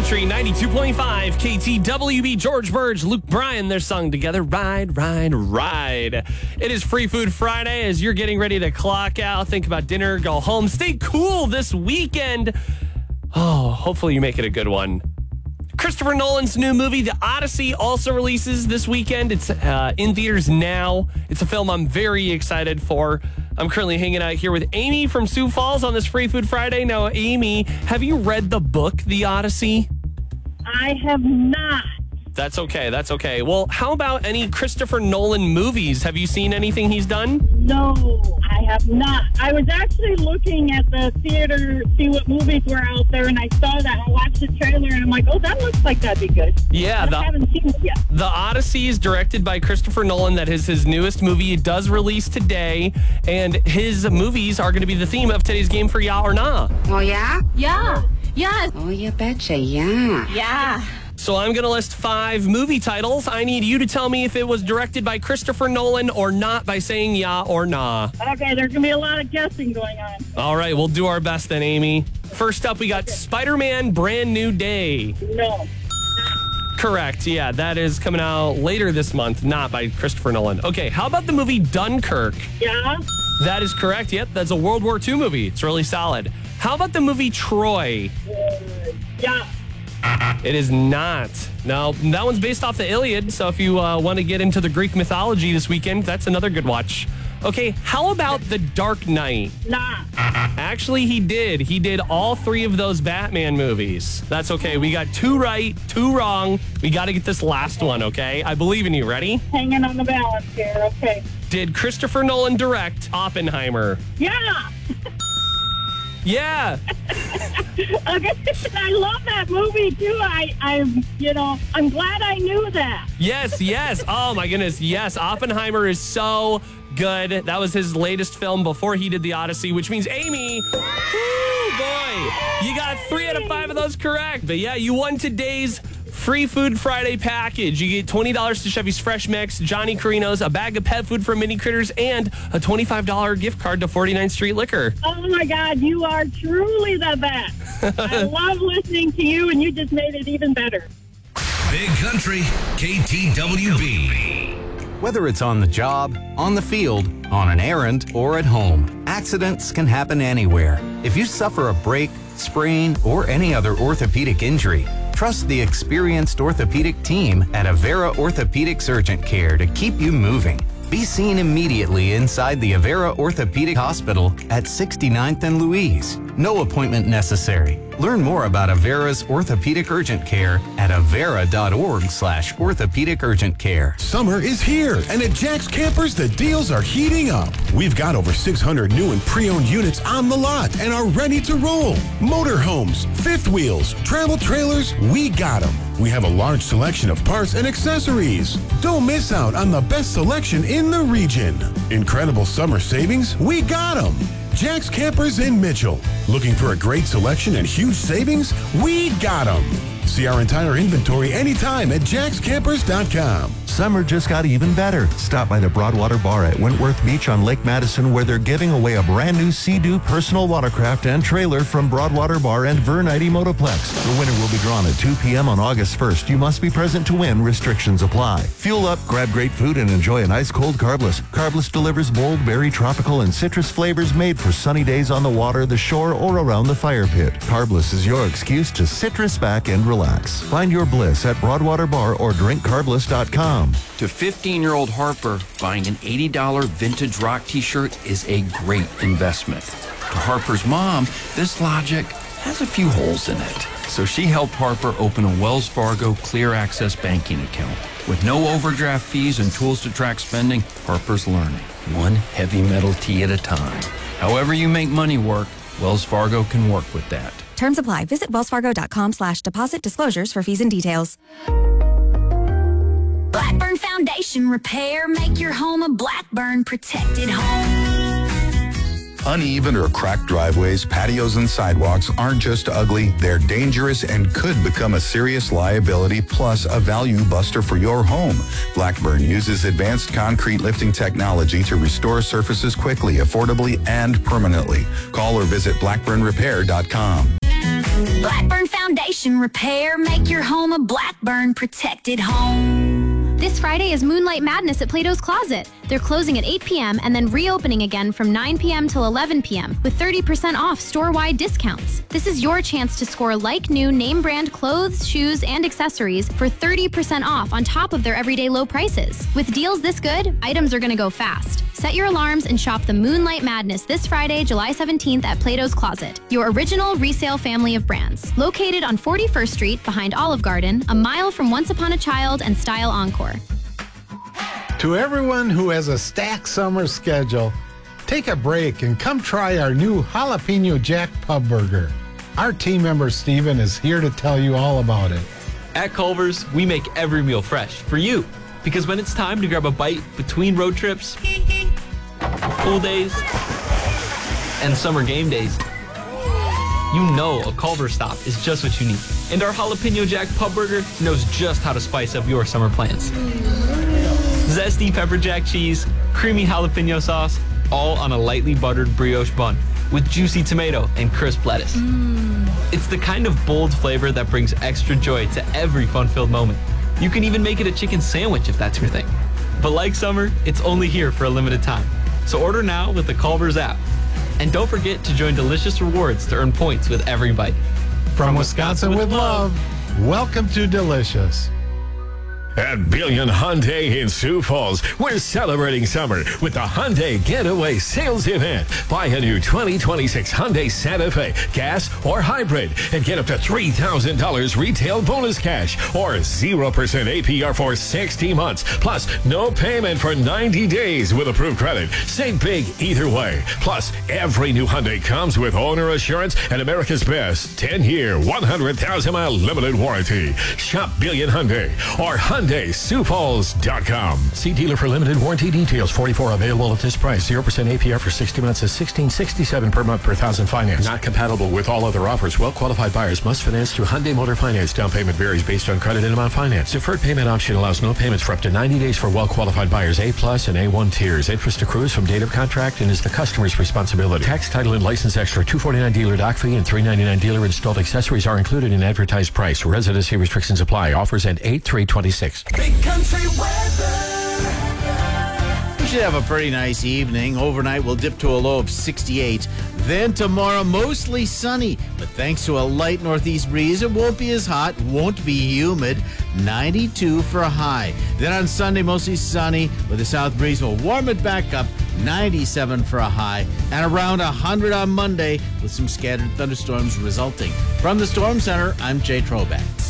Country 92.5 KTWB. George Burge, Luke Bryan, their song together, Ride, Ride, Ride. It is Free Food Friday as you're getting ready to clock out. Think about dinner, go home, stay cool this weekend. Oh, hopefully you make it a good one. Christopher Nolan's new movie, The Odyssey, also releases this weekend. It's in theaters now. It's a film I'm very excited for. I'm currently hanging out here with Amy from Sioux Falls on this Free Food Friday. Now, Amy, have you read the book, The Odyssey? I have not. That's okay. That's okay. Well, how about any Christopher Nolan movies? Have you seen anything he's done? No, I have not. I was actually looking at the theater to see what movies were out there, and I saw that. I watched the trailer, and I'm like, oh, that looks like that'd be good. Yeah. I haven't seen it yet. The Odyssey is directed by Christopher Nolan. That is his newest movie. It does release today, and his movies are going to be the theme of today's game for Ya or Nah. Oh, yeah? Yeah. Yeah. Oh, you betcha, yeah. Yeah. So I'm going to list 5 movie titles. I need you to tell me if it was directed by Christopher Nolan or not by saying ya or nah. Okay, there's going to be a lot of guessing going on. All right, we'll do our best then, Amy. First up, we got Spider-Man Brand New Day. No. Correct, yeah, that is coming out later this month, not by Christopher Nolan. Okay, how about the movie Dunkirk? Yeah. That is correct, yep, that's a World War II movie. It's really solid. How about the movie Troy? Yeah. It is not. No, that one's based off the Iliad, so if you want to get into the Greek mythology this weekend, that's another good watch. Okay, how about The Dark Knight? Nah. Actually, he did. He did all 3 of those Batman movies. That's okay. We got 2 right, 2 wrong. We got to get this last one, okay? I believe in you. Ready? Hanging on the balance here. Okay. Did Christopher Nolan direct Oppenheimer? Yeah. Yeah. Okay. I love that movie too. I'm glad I knew that. Yes. Oh my goodness. Yes. Oppenheimer is so good. That was his latest film before he did The Odyssey, which means Amy, woo, boy, you got 3 out of 5 of those correct. But yeah, you won today's Free Food Friday package. You get $20 to Chevy's Fresh Mix, Johnny Carino's, a bag of pet food from Mini Critters, and a $25 gift card to 49th Street Liquor. Oh my God, you are truly the best. I love listening to you, and you just made it even better. Big Country, KTWB. Whether it's on the job, on the field, on an errand, or at home, accidents can happen anywhere. If you suffer a break, sprain, or any other orthopedic injury, trust the experienced orthopedic team at Avera Orthopedics Urgent Care to keep you moving. Be seen immediately inside the Avera Orthopedic Hospital at 69th and Louise. No appointment necessary. Learn more about Avera's Orthopedic Urgent Care at avera.org/orthopedic urgent care. Summer is here, and at Jack's Campers, the deals are heating up. We've got over 600 new and pre-owned units on the lot and are ready to roll. Motorhomes, fifth wheels, travel trailers, we got them. We have a large selection of parts and accessories. Don't miss out on the best selection in the region. Incredible summer savings, we got them. Jack's Campers in Mitchell. Looking for a great selection and huge savings? We got them. See our entire inventory anytime at jackscampers.com. Summer just got even better. Stop by the Broadwater Bar at Wentworth Beach on Lake Madison, where they're giving away a brand new Sea-Doo personal watercraft and trailer from Broadwater Bar and Vernite Motoplex. The winner will be drawn at 2 p.m. on August 1st. You must be present to win. Restrictions apply. Fuel up, grab great food, and enjoy an ice-cold Carbless. Carbless delivers bold, berry, tropical, and citrus flavors made for sunny days on the water, the shore, or around the fire pit. Carbless is your excuse to citrus back and relax. Find your bliss at Broadwater Bar or drinkcarbless.com. To 15-year-old Harper, buying an $80 vintage rock t-shirt is a great investment. To Harper's mom, this logic has a few holes in it. So she helped Harper open a Wells Fargo Clear Access banking account. With no overdraft fees and tools to track spending, Harper's learning, one heavy metal tee at a time. However you make money work, Wells Fargo can work with that. Terms apply. Visit wellsfargo.com/deposit disclosures for fees and details. Blackburn Foundation Repair. Make your home a Blackburn protected home. Uneven or cracked driveways, patios, and sidewalks aren't just ugly, they're dangerous and could become a serious liability plus a value buster for your home. Blackburn uses advanced concrete lifting technology to restore surfaces quickly, affordably, and permanently. Call or visit blackburnrepair.com. Blackburn Foundation. Restoration Repair. Make your home a Blackburn protected home. This Friday is Moonlight Madness at Plato's Closet. They're closing at 8 p.m. and then reopening again from 9 p.m. till 11 p.m. with 30% off store-wide discounts. This is your chance to score like-new name-brand clothes, shoes, and accessories for 30% off on top of their everyday low prices. With deals this good, items are going to go fast. Set your alarms and shop the Moonlight Madness this Friday, July 17th at Plato's Closet, your original resale family of brands. Located on 41st Street behind Olive Garden, a mile from Once Upon a Child and Style Encore. To everyone who has a stacked summer schedule, take a break and come try our new Jalapeno Jack Pub Burger. Our team member Steven is here to tell you all about it. At Culver's, we make every meal fresh for you. Because when it's time to grab a bite between road trips, pool days, and summer game days, you know a Culver's stop is just what you need. And our Jalapeno Jack Pub Burger knows just how to spice up your summer plans. Zesty pepper jack cheese, creamy jalapeno sauce, all on a lightly buttered brioche bun with juicy tomato and crisp lettuce. It's the kind of bold flavor that brings extra joy to every fun-filled moment. You can even make it a chicken sandwich if that's your thing. But like summer, it's only here for a limited time. So order now with the Culver's app. And don't forget to join Delicious Rewards to earn points with every bite. From Wisconsin with love, welcome to Delicious. At Billion Hyundai in Sioux Falls, we're celebrating summer with the Hyundai Getaway Sales Event. Buy a new 2026 Hyundai Santa Fe, gas or hybrid, and get up to $3,000 retail bonus cash or 0% APR for 60 months. Plus, no payment for 90 days with approved credit. Save big either way. Plus, every new Hyundai comes with owner assurance and America's best 10-year, 100,000-mile limited warranty. Shop Billion Hyundai or HyundaiSiouxFalls.com. See dealer for limited warranty details. 44 available at this price. 0% APR for 60 months is $16.67 per month per thousand finance. Not compatible with all other offers. Well-qualified buyers must finance through Hyundai Motor Finance. Down payment varies based on credit and amount financed. Deferred payment option allows no payments for up to 90 days for well-qualified buyers. A+ and A1 tiers. Interest accrues from date of contract and is the customer's responsibility. Tax, title, and license extra. $249 dealer dock fee and $399 dealer installed accessories are included in advertised price. Residency restrictions apply. Offers end 8/3/26. Big country weather. We should have a pretty nice evening. Overnight, we'll dip to a low of 68. Then tomorrow, mostly sunny. But thanks to a light northeast breeze, it won't be as hot, won't be humid. 92 for a high. Then on Sunday, mostly sunny, with a south breeze will warm it back up. 97 for a high. And around 100 on Monday, with some scattered thunderstorms resulting. From the Storm Center, I'm Jay Trobeck.